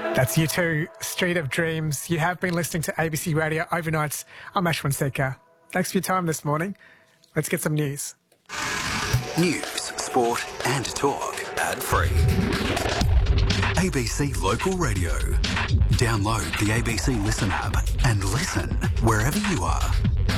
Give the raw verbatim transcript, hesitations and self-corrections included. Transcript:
That's U two, Street of Dreams. You have been listening to A B C Radio Overnights. I'm Ashwin Sekar. Thanks for your time this morning. Let's get some news. News, sport and talk. Ad-free. A B C Local Radio. Download the A B C Listen app and listen wherever you are.